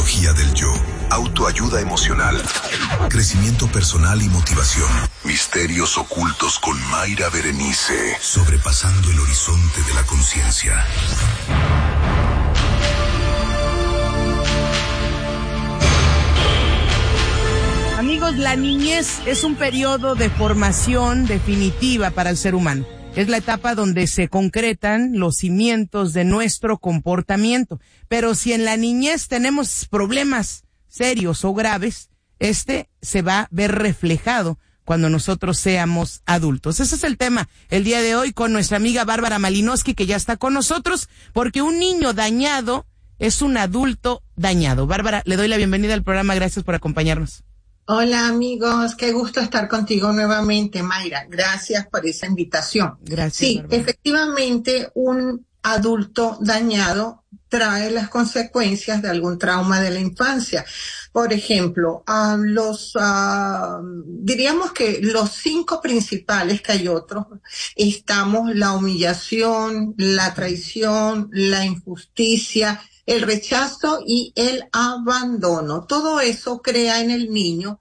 psicología del yo, autoayuda emocional, crecimiento personal y motivación. Misterios ocultos con Mayra Berenice, sobrepasando el horizonte de la conciencia. Amigos, la niñez es un periodo de formación definitiva para el ser humano. Es la etapa donde se concretan los cimientos de nuestro comportamiento. Pero si en la niñez tenemos problemas serios o graves, se va a ver reflejado cuando nosotros seamos adultos. Ese es el tema el día de hoy con nuestra amiga Bárbara Malinowski, que ya está con nosotros, porque un niño dañado es un adulto dañado. Bárbara, le doy la bienvenida al programa. Gracias por acompañarnos. Hola amigos, qué gusto estar contigo nuevamente, Mayra. Gracias por esa invitación. Gracias. Sí, Bárbara. Efectivamente, un adulto dañado trae las consecuencias de algún trauma de la infancia. Por ejemplo, diríamos que los 5 principales, que hay otros, estamos la humillación, la traición, la injusticia, el rechazo y el abandono. Todo eso crea en el niño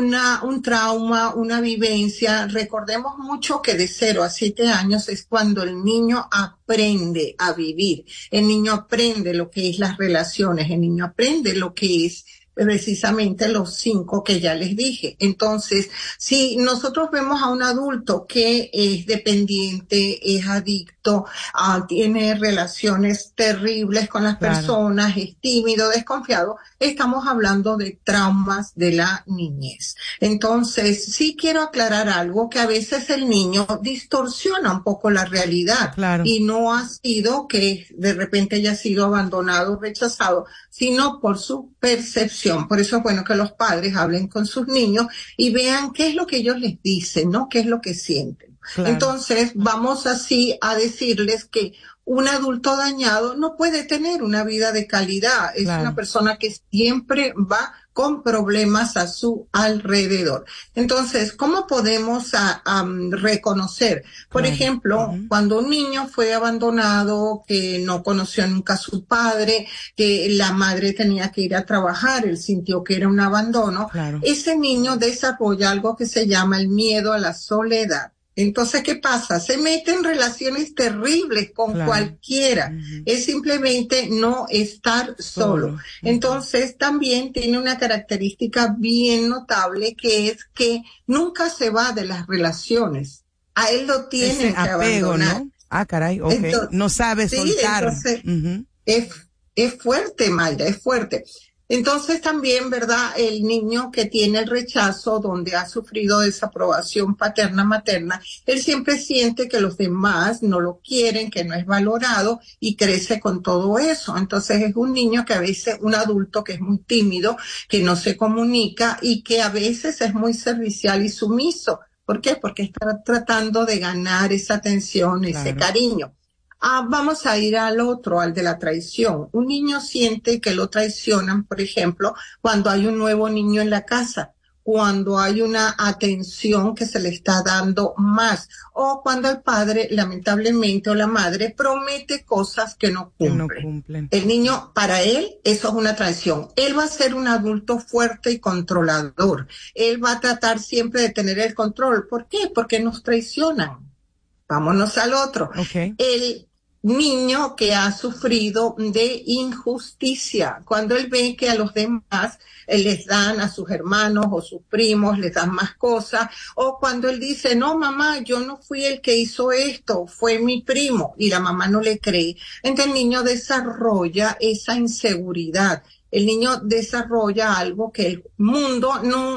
un trauma, una vivencia. Recordemos mucho que de 0 a 7 años es cuando el niño aprende a vivir. El niño aprende lo que es las relaciones, el niño aprende lo que es precisamente los 5 que ya les dije. Entonces, si nosotros vemos a un adulto que es dependiente, es adicto, tiene relaciones terribles con las personas, es tímido, desconfiado, estamos hablando de traumas de la niñez. Entonces, sí quiero aclarar algo, que a veces el niño distorsiona un poco la realidad. Claro. Y no ha sido que de repente haya sido abandonado, rechazado, sino por su percepción. Por eso es bueno que los padres hablen con sus niños y vean qué es lo que ellos les dicen, ¿no? Qué es lo que sienten. Claro. Entonces, vamos así a decirles que un adulto dañado no puede tener una vida de calidad. Es una persona que siempre va con problemas a su alrededor. Entonces, ¿cómo podemos reconocer? Por ejemplo, cuando un niño fue abandonado, que no conoció nunca a su padre, que la madre tenía que ir a trabajar, él sintió que era un abandono, ese niño desarrolla algo que se llama el miedo a la soledad. Entonces, ¿qué pasa? Se mete en relaciones terribles con cualquiera. Es simplemente no estar solo. Entonces, también tiene una característica bien notable, que es que nunca se va de las relaciones. A él lo tienen que apego, abandonar. ¿no? Ah, caray, ok. Entonces, no sabe soltar. Entonces, es fuerte, Mayra, es fuerte. Entonces también, ¿verdad? El niño que tiene el rechazo, donde ha sufrido desaprobación paterna, materna, él siempre siente que los demás no lo quieren, que no es valorado, y crece con todo eso. Entonces es un niño que a veces, un adulto que es muy tímido, que no se comunica y que a veces es muy servicial y sumiso. ¿Por qué? Porque está tratando de ganar esa atención, ese cariño. Vamos a ir al otro, al de la traición. Un niño siente que lo traicionan, por ejemplo, cuando hay un nuevo niño en la casa, cuando hay una atención que se le está dando más, o cuando el padre, lamentablemente, o la madre promete cosas que no cumplen. El niño, para él, eso es una traición. Él va a ser un adulto fuerte y controlador. Él va a tratar siempre de tener el control. ¿Por qué? Porque nos traicionan. Vámonos al otro. El niño que ha sufrido de injusticia, cuando él ve que a los demás les dan, a sus hermanos o sus primos les dan más cosas, o cuando él dice, no mamá, yo no fui el que hizo esto, fue mi primo, y la mamá no le cree. Entonces el niño desarrolla esa inseguridad. El niño desarrolla algo que el mundo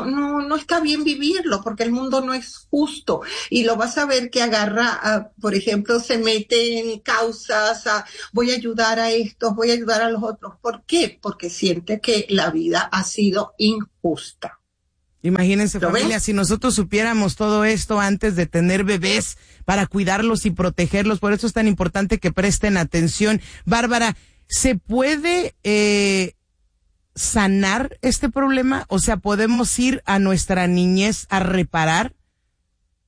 no está bien vivirlo, porque el mundo no es justo. Y lo vas a ver que agarra, por ejemplo, se mete en causas, voy a ayudar a estos, voy a ayudar a los otros. ¿Por qué? Porque siente que la vida ha sido injusta. Imagínense, familia, si nosotros supiéramos todo esto antes de tener bebés para cuidarlos y protegerlos. Por eso es tan importante que presten atención. Bárbara, ¿se puede sanar este problema? O sea, ¿podemos ir a nuestra niñez a reparar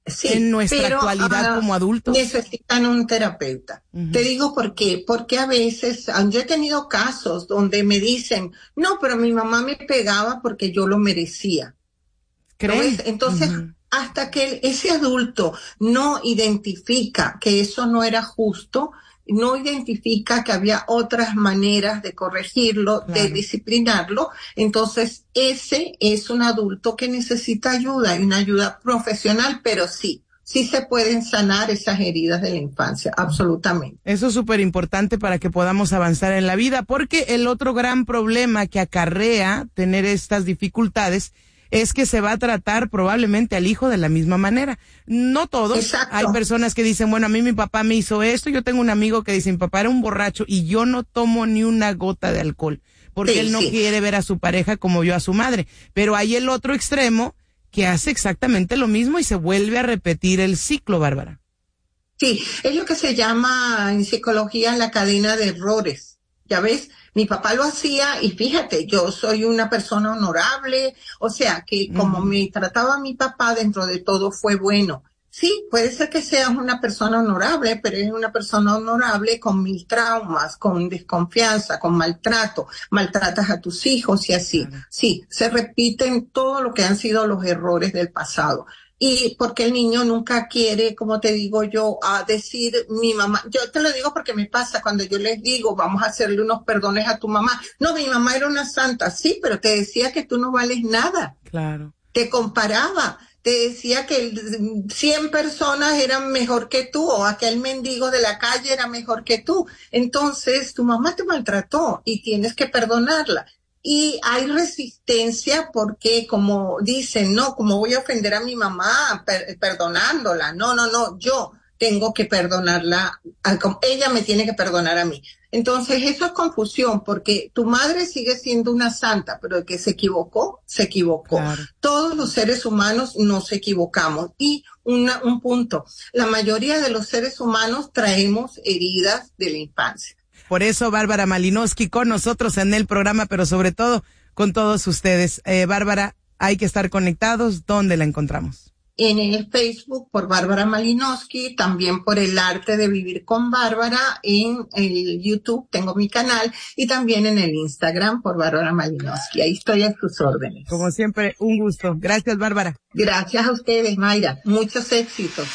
Sí, en nuestra actualidad como adultos. Necesitan un terapeuta. Te digo por qué. Porque a veces, yo he tenido casos donde me dicen, no, pero mi mamá me pegaba porque yo lo merecía. ¿Crees? Entonces, hasta que ese adulto no identifica que eso no era justo, no identifica que había otras maneras de corregirlo, de disciplinarlo, entonces ese es un adulto que necesita ayuda, y una ayuda profesional, pero sí se pueden sanar esas heridas de la infancia, absolutamente. Eso es súper importante para que podamos avanzar en la vida, porque el otro gran problema que acarrea tener estas dificultades es que se va a tratar probablemente al hijo de la misma manera. No todos. Exacto. Hay personas que dicen, bueno, a mí mi papá me hizo esto. Yo tengo un amigo que dice, mi papá era un borracho y yo no tomo ni una gota de alcohol porque él no quiere ver a su pareja como yo a su madre. Pero hay el otro extremo que hace exactamente lo mismo y se vuelve a repetir el ciclo, Bárbara. Sí, es lo que se llama en psicología la cadena de errores. Ya ves, mi papá lo hacía y fíjate, yo soy una persona honorable, o sea que como me trataba mi papá, dentro de todo fue bueno. Sí, puede ser que seas una persona honorable, pero es una persona honorable con 1000 traumas, con desconfianza, con maltrato, maltratas a tus hijos y así. Sí, se repiten todo lo que han sido los errores del pasado. Y porque el niño nunca quiere, como te digo yo, a decir mi mamá, yo te lo digo porque me pasa cuando yo les digo, vamos a hacerle unos perdones a tu mamá. No, mi mamá era una santa, sí, pero te decía que tú no vales nada. Claro. Te comparaba, te decía que 100 personas eran mejor que tú, o aquel mendigo de la calle era mejor que tú. Entonces, tu mamá te maltrató y tienes que perdonarla. Y hay resistencia porque, como dicen, no, como voy a ofender a mi mamá perdonándola. No, yo tengo que perdonarla, ella me tiene que perdonar a mí. Entonces, eso es confusión, porque tu madre sigue siendo una santa, pero el que se equivocó, se equivocó. Claro. Todos los seres humanos nos equivocamos. Y un punto, la mayoría de los seres humanos traemos heridas de la infancia. Por eso, Bárbara Malinowski con nosotros en el programa, pero sobre todo con todos ustedes. Bárbara, hay que estar conectados. ¿Dónde la encontramos? En el Facebook por Bárbara Malinowski, también por El Arte de Vivir con Bárbara, en el YouTube tengo mi canal y también en el Instagram por Bárbara Malinowski. Ahí estoy a sus órdenes. Como siempre, un gusto. Gracias, Bárbara. Gracias a ustedes, Mayra. Muchos éxitos.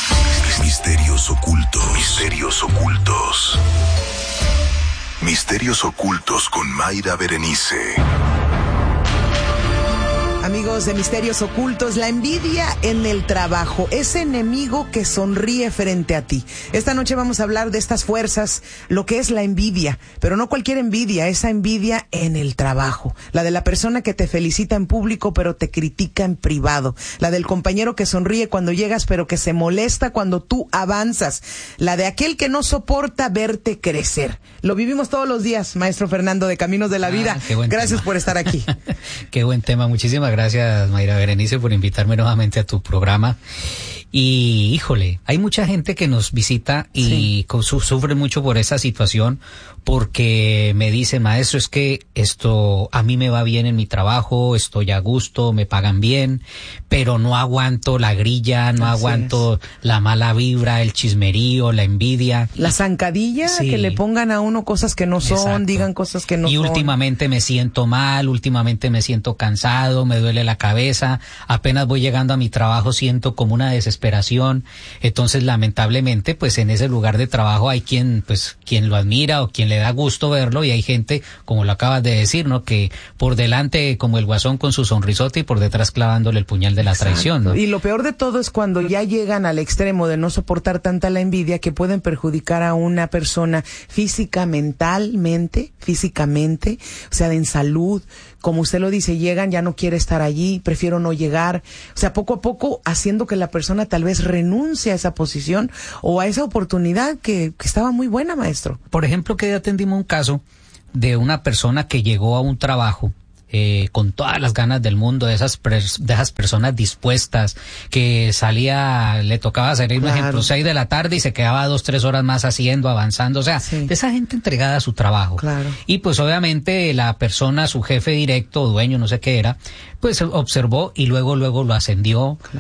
Misterios ocultos. Misterios ocultos. Misterios ocultos con Mayra Berenice. Amigos de Misterios Ocultos, la envidia en el trabajo, ese enemigo que sonríe frente a ti. Esta noche vamos a hablar de estas fuerzas, lo que es la envidia, pero no cualquier envidia, esa envidia en el trabajo. La de la persona que te felicita en público pero te critica en privado. La del compañero que sonríe cuando llegas pero que se molesta cuando tú avanzas. La de aquel que no soporta verte crecer. Lo vivimos todos los días, maestro Fernando de Caminos de la Vida. Gracias por estar aquí. Qué buen tema, muchísimas gracias, Mayra Berenice, por invitarme nuevamente a tu programa. Y híjole, hay mucha gente que nos visita y sufre mucho por esa situación, porque me dice, maestro, es que esto a mí me va bien en mi trabajo, estoy a gusto, me pagan bien, pero no aguanto la grilla, no aguanto la mala vibra, el chismerío, la envidia. La zancadilla, que le pongan a uno cosas que no son, digan cosas que no son. Y últimamente me siento mal, últimamente me siento cansado, me duele la cabeza, apenas voy llegando a mi trabajo siento como una desesperación. Entonces, lamentablemente, pues en ese lugar de trabajo hay quien lo admira o quien le da gusto verlo, y hay gente, como lo acabas de decir, ¿no? Que por delante como el Guasón con su sonrisote y por detrás clavándole el puñal de la traición, ¿no? Y lo peor de todo es cuando ya llegan al extremo de no soportar tanta la envidia, que pueden perjudicar a una persona física, mentalmente, físicamente, o sea, en salud. Como usted lo dice, llegan, ya no quiere estar allí, prefiero no llegar. O sea, poco a poco haciendo que la persona tal vez renuncie a esa posición o a esa oportunidad que estaba muy buena, maestro. Por ejemplo, que ya atendimos un caso de una persona que llegó a un trabajo con todas las ganas del mundo, de esas personas dispuestas, que le tocaba salir, por ejemplo, 6 de la tarde y se quedaba 2-3 horas más haciendo, avanzando, o sea, de esa gente entregada a su trabajo. Claro. Y pues obviamente la persona, su jefe directo, dueño, no sé qué era, pues observó y luego lo ascendió. Claro.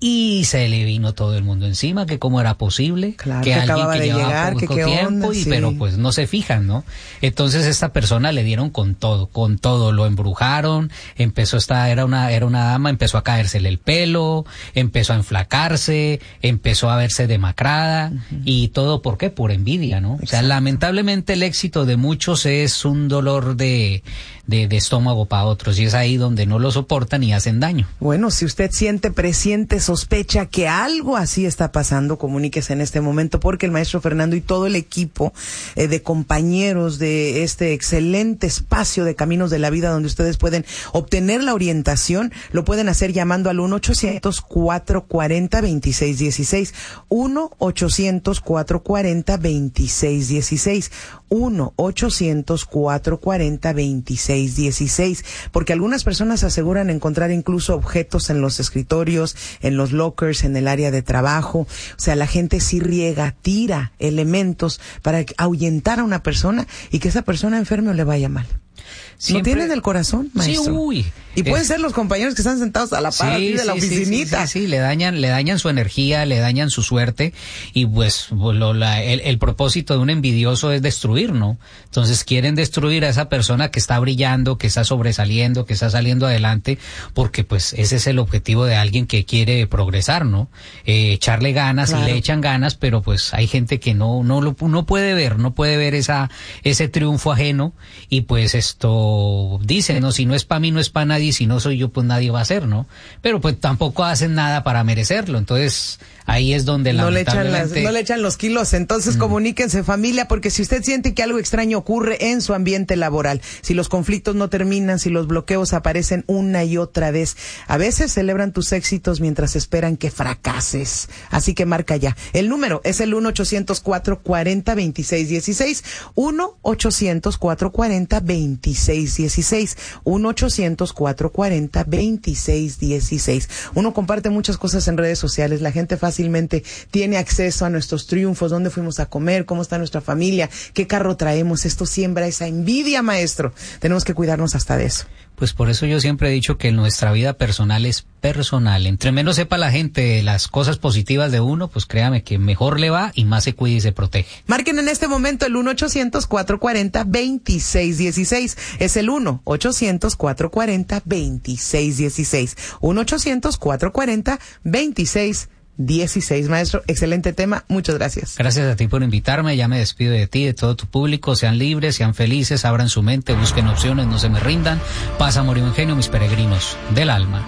y se le vino todo el mundo encima, que cómo era posible, claro, que alguien que de llevaba llegar, poco que tiempo, onda, y sí. pero pues no se fijan, ¿no? Entonces esta persona le dieron con todo, lo embrujaron, era una dama, empezó a caérsele el pelo, empezó a enflacarse, empezó a verse demacrada, y todo, ¿por qué? Por envidia, ¿no? Exacto. O sea, lamentablemente el éxito de muchos es un dolor de estómago para otros, y es ahí donde no lo soportan y hacen daño. Bueno, si usted presiente, sospecha que algo así está pasando, comuníquese en este momento, porque el maestro Fernando y todo el equipo de compañeros de este excelente espacio de Caminos de la Vida, donde ustedes pueden obtener la orientación, lo pueden hacer llamando al 1-800-440-2616, 1-800-440-2616, 1-800-440-2616, porque algunas personas aseguran encontrar incluso objetos en los escritorios, en los lockers, en el área de trabajo. O sea, la gente sí tira elementos para ahuyentar a una persona y que esa persona enferme o le vaya mal. Siempre... ¿No tienen el corazón, maestro? Sí, uy. Y pueden ser los compañeros que están sentados a la par de la oficinita. Sí, le dañan su energía, le dañan su suerte, y pues el propósito de un envidioso es destruir, ¿no? Entonces quieren destruir a esa persona que está brillando, que está sobresaliendo, que está saliendo adelante, porque pues ese es el objetivo de alguien que quiere progresar, ¿no? Echarle ganas, claro. Y le echan ganas, pero pues hay gente que no puede ver ese triunfo ajeno, y pues esto dicen, no, si no es para mí, no es para nadie, si no soy yo, pues nadie va a ser, ¿no? Pero pues tampoco hacen nada para merecerlo, entonces ahí es donde no lamentablemente... no le echan los kilos, entonces comuníquense, familia, porque si usted siente que algo extraño ocurre en su ambiente laboral, si los conflictos no terminan, si los bloqueos aparecen una y otra vez, a veces celebran tus éxitos mientras esperan que fracases, así que marca ya. El número es el 1-800-440-2616, 1-800-440-2616, 1-800-440-2616. Uno comparte muchas cosas en redes sociales, la gente fácilmente tiene acceso a nuestros triunfos, dónde fuimos a comer, cómo está nuestra familia, qué carro traemos. Esto siembra esa envidia, maestro. Tenemos que cuidarnos hasta de eso. Pues por eso yo siempre he dicho que nuestra vida personal es personal. Entre menos sepa la gente las cosas positivas de uno, pues créame que mejor le va y más se cuida y se protege. Marquen en este momento el 1-800-440-2616. Es el 1-800-440-2616. 1-800-440-2616. 16, maestro, excelente tema, muchas gracias. Gracias a ti por invitarme, ya me despido de ti, de todo tu público, sean libres, sean felices, abran su mente, busquen opciones, no se me rindan, paz, amor y ingenio, mis peregrinos del alma.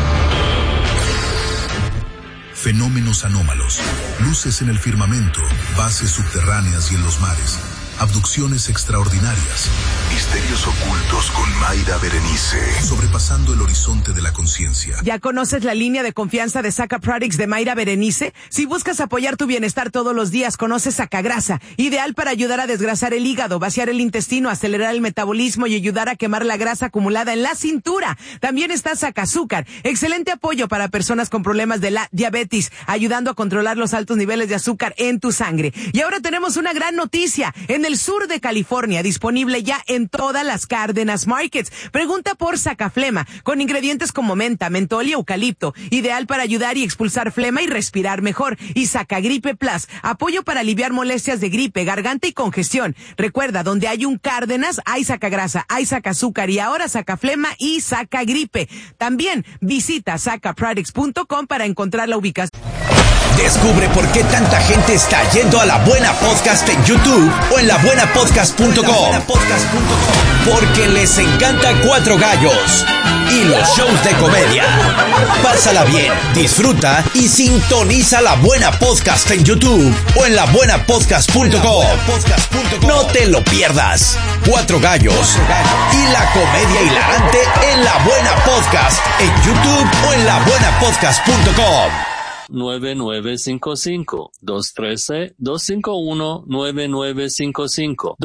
Fenómenos anómalos, luces en el firmamento, bases subterráneas y en los mares, abducciones extraordinarias, misterios ocultos con Mayra Berenice, sobrepasando el horizonte de la conciencia. ¿Ya conoces la línea de confianza de Saca Products de Mayra Berenice? Si buscas apoyar tu bienestar todos los días, conoce Sacagrasa, ideal para ayudar a desgrasar el hígado, vaciar el intestino, acelerar el metabolismo y ayudar a quemar la grasa acumulada en la cintura. También está Sacazúcar, excelente apoyo para personas con problemas de la diabetes, ayudando a controlar los altos niveles de azúcar en tu sangre. Y ahora tenemos una gran noticia. En el sur de California, disponible ya en todas las Cárdenas Markets. Pregunta por Sacaflema, con ingredientes como menta, mentol y eucalipto, ideal para ayudar y expulsar flema y respirar mejor. Y Sacagripe Plus, apoyo para aliviar molestias de gripe, garganta y congestión. Recuerda, donde hay un Cárdenas, hay Sacagrasa, hay Sacazúcar y ahora Sacaflema y Sacagripe. También visita sacaproducts.com para encontrar la ubicación. Descubre por qué tanta gente está yendo a La Buena Podcast en YouTube o en labuenapodcast.com. Porque les encanta Cuatro Gallos y los shows de comedia. Pásala bien, disfruta y sintoniza La Buena Podcast en YouTube o en labuenapodcast.com. No te lo pierdas. Cuatro Gallos y la comedia hilarante en La Buena Podcast en YouTube o en labuenapodcast.com. 213-251-9955. 213-251-9955.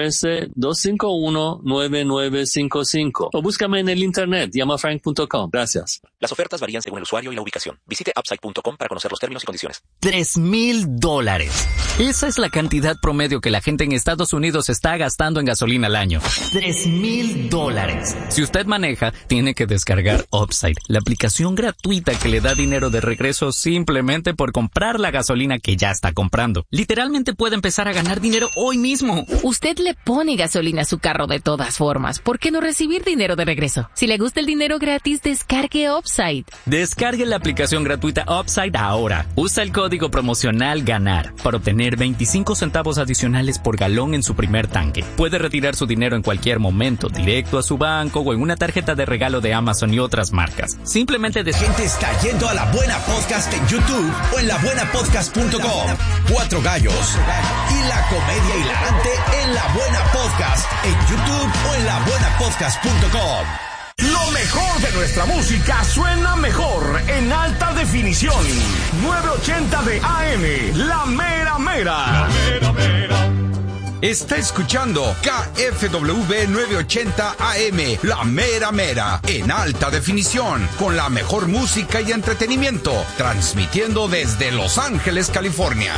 213-251-9955. O búscame en el internet, llamafrank.com. Gracias. Las ofertas varían según el usuario y la ubicación. Visite upside.com para conocer los términos y condiciones. $3,000. Esa es la cantidad promedio que la gente en Estados Unidos está gastando en gasolina al año. $3,000. Si usted maneja, tiene que descargar Upside, la aplicación gratuita que le da dinero de regreso simplemente por comprar la gasolina que ya está comprando. Literalmente puede empezar a ganar dinero hoy mismo. Usted le pone gasolina a su carro de todas formas. ¿Por qué no recibir dinero de regreso? Si le gusta el dinero gratis, descargue Upside. Descargue la aplicación gratuita Upside ahora. Usa el código promocional GANAR para obtener 25 centavos adicionales por galón en su primer tanque. Puede retirar su dinero en cualquier momento, directo a su banco o en una tarjeta de regalo de Amazon y otras marcas. Simplemente La gente está yendo a La Buena Podcast en YouTube o en labuenapodcast.com. 4 gallos y la comedia hilarante en La Buena Podcast en YouTube o en labuenapodcast.com. Lo mejor de nuestra música suena mejor en alta definición. 980 de AM, La Mera Mera. La Mera Mera. Está escuchando KFWB 980 AM, La Mera Mera, en alta definición, con la mejor música y entretenimiento, transmitiendo desde Los Ángeles, California.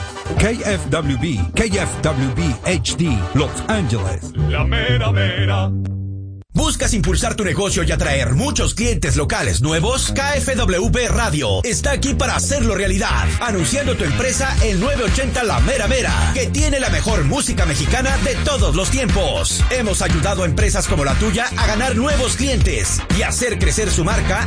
KFWB HD, Los Ángeles. La Mera Mera. ¿Buscas impulsar tu negocio y atraer muchos clientes locales nuevos? KFWB Radio está aquí para hacerlo realidad. Anunciando tu empresa en 980 La Mera Mera, que tiene la mejor música mexicana de todos los tiempos. Hemos ayudado a empresas como la tuya a ganar nuevos clientes y hacer crecer su marca